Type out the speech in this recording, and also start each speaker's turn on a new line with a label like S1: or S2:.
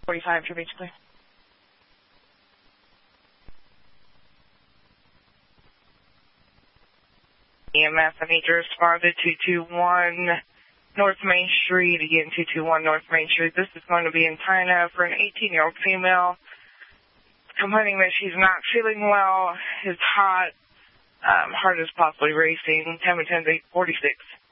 S1: 45 to reach clear. EMS, I need to respond to 221 North Main Street. Again, 221 North Main Street. This is going to be in China for an 18-year-old female complaining that she's not feeling well, is hot, heart is possibly racing, 10 to 10 846.